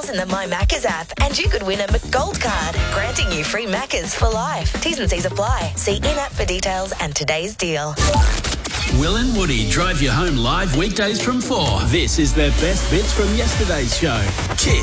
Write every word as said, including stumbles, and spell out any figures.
in the My Maccas app and you could win a McGold card, granting you free Maccas for life. T's and C's apply. See in-app for details and today's deal. Will and Woody drive you home live weekdays from four. This is their best bits from yesterday's show. Kiss.